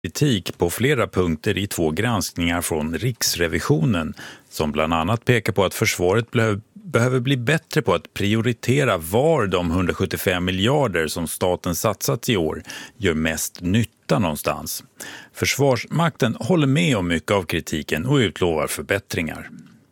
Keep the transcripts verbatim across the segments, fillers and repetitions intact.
Kritik på flera punkter i två granskningar från Riksrevisionen som bland annat pekar på att försvaret behöver bli bättre på att prioritera var de hundrasjuttiofem miljarder som staten satsat i år gör mest nytta någonstans. Försvarsmakten håller med om mycket av kritiken och utlovar förbättringar.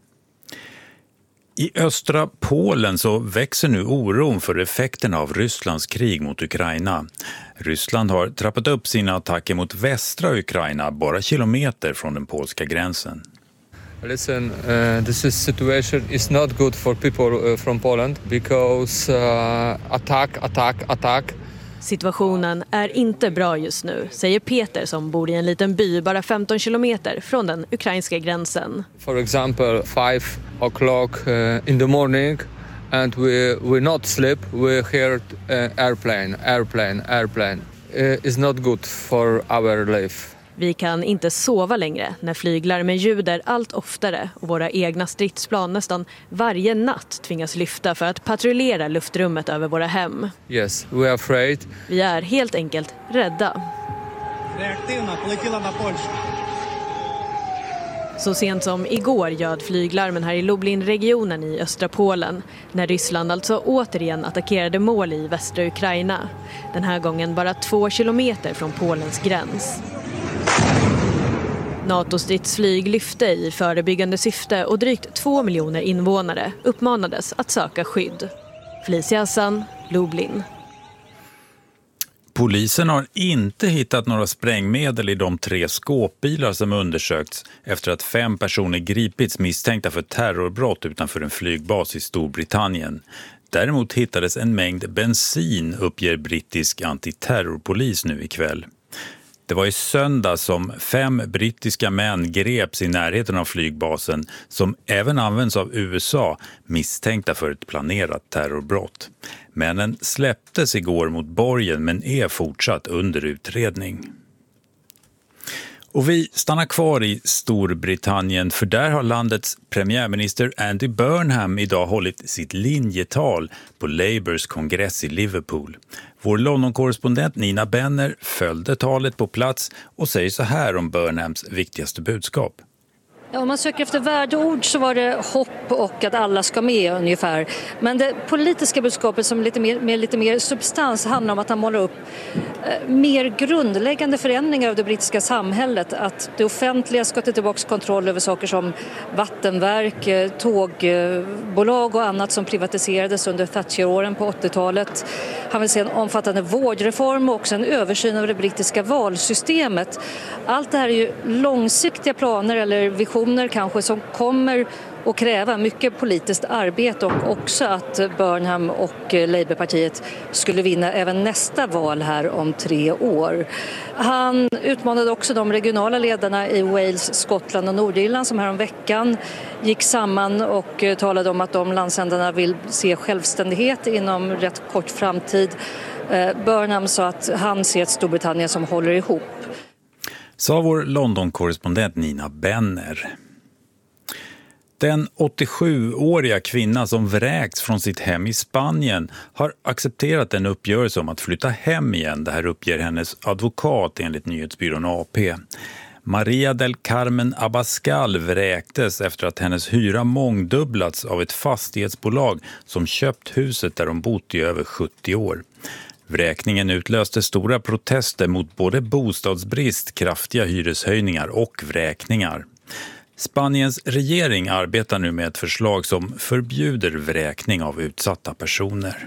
I östra Polen så växer nu oron för effekterna av Rysslands krig mot Ukraina. Ryssland har trappat upp sina attacker mot västra Ukraina bara kilometer från den polska gränsen. Listen, uh, this is situation is not good for people uh, from Poland because uh, attack, attack, attack. Situationen är inte bra just nu, säger Peter som bor i en liten by bara femton kilometer från den ukrainska gränsen. For example, five o'clock uh, in the morning and we we not sleep, we heard uh, airplane, airplane, airplane. Uh, is not good for our life. Vi kan inte sova längre när flyglarmen ljuder allt oftare och våra egna stridsplan nästan varje natt tvingas lyfta för att patrullera luftrummet över våra hem. Yes, we are afraid. Vi är helt enkelt rädda. Så sent som igår ljöd flyglarmen här i Lublin-regionen i östra Polen när Ryssland alltså återigen attackerade mål i västra Ukraina. Den här gången bara två kilometer från Polens gräns. NATO-stridsflyg lyfte i förebyggande syfte och drygt två miljoner invånare uppmanades att söka skydd. Felicia Hassan, Lublin. Polisen har inte hittat några sprängmedel i de tre skåpbilar som undersökts efter att fem personer gripits misstänkta för terrorbrott utanför en flygbas i Storbritannien. Däremot hittades en mängd bensin, uppger brittisk antiterrorpolis nu ikväll. Det var i söndag som fem brittiska män greps i närheten av flygbasen som även används av U S A misstänkta för ett planerat terrorbrott. Männen släpptes igår mot borgen men är fortsatt under utredning. Och vi stannar kvar i Storbritannien för där har landets premiärminister Andy Burnham idag hållit sitt linjetal på Labours kongress i Liverpool. Vår London-korrespondent Nina Benner följde talet på plats och säger så här om Burnhams viktigaste budskap. Ja, om man söker efter värdeord så var det hopp och att alla ska med ungefär. Men det politiska budskapet som lite mer, med lite mer substans handlar om att han målar upp eh, mer grundläggande förändringar av det brittiska samhället. Att det offentliga ska ta tillbaka kontroll över saker som vattenverk, eh, tågbolag och annat som privatiserades under Thatcher-åren på åttiotalet. Han vill se en omfattande vårdreform och också en översyn av det brittiska valsystemet. Allt det här är ju långsiktiga planer eller visioner kanske som kommer att kräva mycket politiskt arbete och också att Burnham och Labourpartiet skulle vinna även nästa val här om tre år. Han utmanade också de regionala ledarna i Wales, Skottland och Nordirland som här om veckan gick samman och talade om att de landsändarna vill se självständighet inom rätt kort framtid. Burnham sa att han ser ett Storbritannien som håller ihop. Sa vår London-korrespondent Nina Benner. Den åttiosjuåriga kvinna som vräkts från sitt hem i Spanien har accepterat en uppgörelse om att flytta hem igen. Det här uppger hennes advokat enligt nyhetsbyrån A P. Maria del Carmen Abascal vräktes efter att hennes hyra mångdubblats av ett fastighetsbolag som köpt huset där hon bott i över sjuttio år. Vräkningen utlöste stora protester mot både bostadsbrist, kraftiga hyreshöjningar och vräkningar. Spaniens regering arbetar nu med ett förslag som förbjuder vräkning av utsatta personer.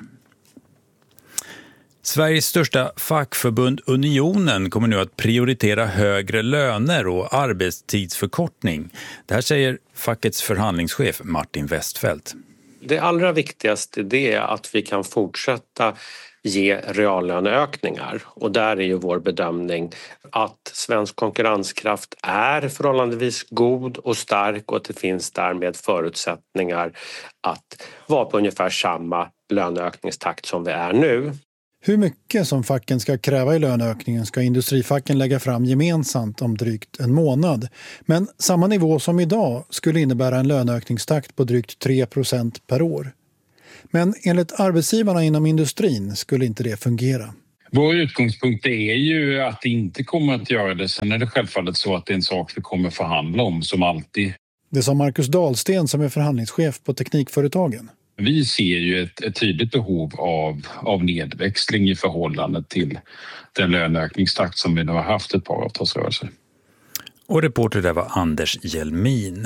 Sveriges största fackförbund Unionen kommer nu att prioritera högre löner och arbetstidsförkortning. Det här säger fackets förhandlingschef Martin Westfeldt. Det allra viktigaste det är att vi kan fortsätta ge reallöneökningar och där är ju vår bedömning att svensk konkurrenskraft är förhållandevis god och stark och att det finns därmed förutsättningar att vara på ungefär samma löneökningstakt som vi är nu. Hur mycket som facken ska kräva i löneökningen ska industrifacken lägga fram gemensamt om drygt en månad. Men samma nivå som idag skulle innebära en löneökningstakt på drygt tre procent per år. Men enligt arbetsgivarna inom industrin skulle inte det fungera. Vår utgångspunkt är ju att det inte kommer att göra det. Sen är det självfallet så att det är en sak vi kommer förhandla om som alltid. Det sa Marcus Dahlsten som är förhandlingschef på Teknikföretagen. Vi ser ju ett, ett tydligt behov av, av nedväxling i förhållande till den löneökningstakt som vi nu har haft ett par avtalsrörelser. Och reporter där var Anders Hjelmin.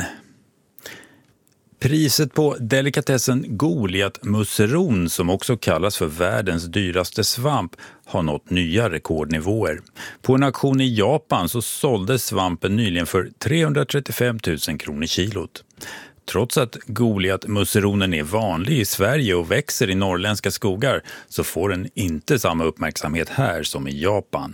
Priset på delikatessen Goliat-musseron, som också kallas för världens dyraste svamp, har nått nya rekordnivåer. På en auktion i Japan så såldes svampen nyligen för trehundratrettiofem tusen kronor kilot. Trots att Goliat-musseronen är vanlig i Sverige och växer i norrländska skogar så får den inte samma uppmärksamhet här som i Japan.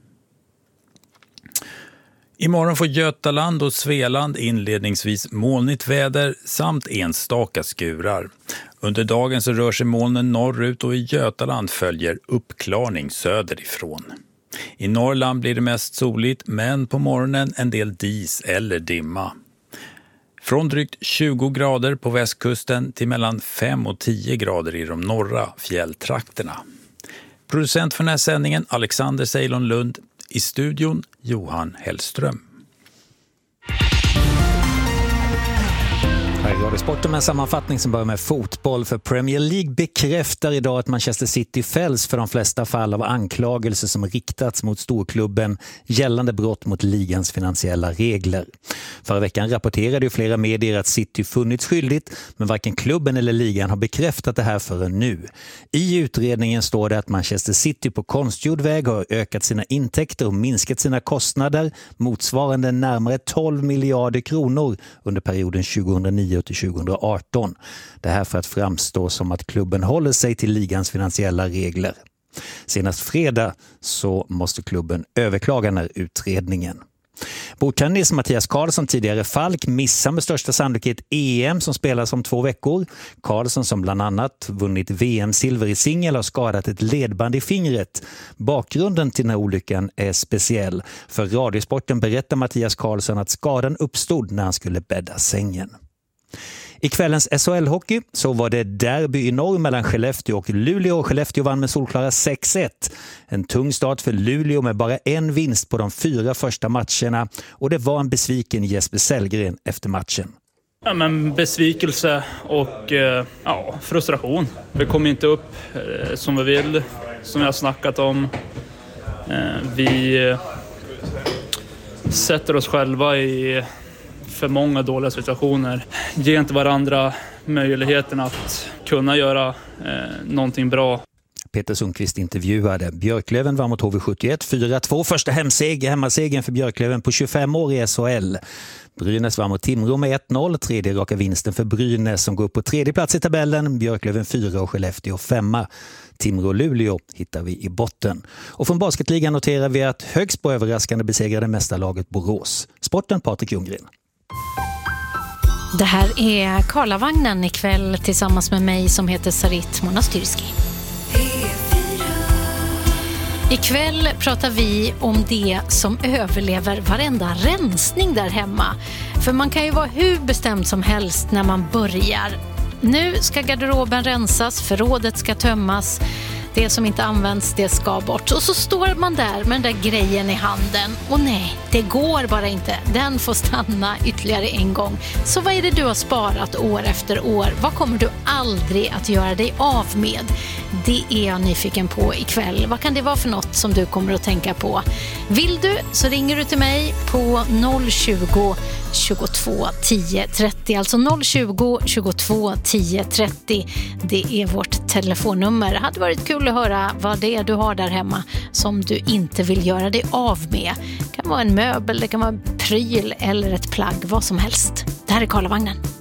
Imorgon får Götaland och Svealand inledningsvis molnigt väder samt enstaka skurar. Under dagen så rör sig molnen norrut och i Götaland följer uppklarning söderifrån. I Norrland blir det mest soligt men på morgonen en del dis eller dimma. Från drygt tjugo grader på västkusten till mellan fem och tio grader i de norra fjälltrakterna. Producent för den här sändningen Alexander Ceylon Lund. I studion Johan Hellström. Här är Radiosporten med en sammanfattning som börjar med fotboll. För Premier League bekräftar idag att Manchester City fälls för de flesta fall av anklagelser som riktats mot storklubben gällande brott mot ligans finansiella regler. Förra veckan rapporterade ju flera medier att City funnits skyldigt, men varken klubben eller ligan har bekräftat det här förrän nu. I utredningen står det att Manchester City på konstgjord väg har ökat sina intäkter och minskat sina kostnader motsvarande närmare tolv miljarder kronor under perioden tjugohundranio till tjugohundraarton. Det här för att framstå som att klubben håller sig till ligans finansiella regler. Senast fredag så måste klubben överklaga den här utredningen. Bordtennis Mattias Karlsson, tidigare Falk, missar med största sannolikhet E M som spelas om två veckor. Karlsson, som bland annat vunnit V M-silver i singel, har skadat ett ledband i fingret. Bakgrunden till den här olyckan är speciell. För Radiosporten berättar Mattias Karlsson att skadan uppstod när han skulle bädda sängen. I kvällens S H L-hockey så var det derby i norr mellan Skellefteå och Luleå. Skellefteå vann med solklara sex ett. En tung start för Luleå med bara en vinst på de fyra första matcherna. Och det var en besviken Jesper Sellgren efter matchen. Ja, men besvikelse och eh, ja, frustration. Vi kom inte upp eh, som vi vill, som jag har snackat om. Eh, vi eh, sätter oss själva i för många dåliga situationer. Ge inte varandra möjligheten att kunna göra eh, någonting bra. Peter Sundqvist intervjuade. Björklöven var mot H V sjuttioett fyra två. Första hemseg, hemmasegen för Björklöven på tjugofem år i S H L. Brynäs var mot Timrå med ett noll. Tredje raka vinsten för Brynäs som går upp på tredje plats i tabellen. Björklöven fyra och Skellefteå femma. Timrå och Luleå hittar vi i botten. Och från basketligan noterar vi att högst på överraskande besegrade mästarlaget Borås. Sporten Patrik Ljunggren. Det här är Karlavagnen ikväll tillsammans med mig som heter Sarit Monastyrski. Ikväll pratar vi om det som överlever varenda rensning där hemma. För man kan ju vara hur bestämd som helst när man börjar. Nu ska garderoben rensas, förrådet ska tömmas. Det som inte används, det ska bort. Och så står man där med den där grejen i handen. Och nej, det går bara inte. Den får stanna ytterligare en gång. Så vad är det du har sparat år efter år? Vad kommer du aldrig att göra dig av med? Det är jag nyfiken på ikväll. Vad kan det vara för något som du kommer att tänka på? Vill du så ringer du till mig på noll tjugo, tjugotvå, tio, trettio. Alltså noll tjugo, tjugotvå, tio, trettio. Det är vårt telefonnummer. Det hade varit kul att höra vad det är du har där hemma som du inte vill göra dig av med. Det kan vara en möbel, det kan vara en pryl eller ett plagg, vad som helst. Det här är Karlavagnen.